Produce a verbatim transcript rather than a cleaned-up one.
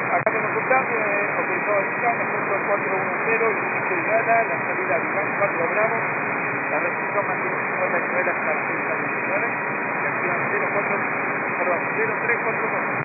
Acá tenemos un cambio, eh, autorizado a Ica, nosotros cuatro uno cero, inicio y gala, la salida Iván cuatro Bravo, la restricción mantiene cincuenta y nueve hasta seis aviones, señores, y activan cero cuatro, perdón, cero tres cuatro cuatro.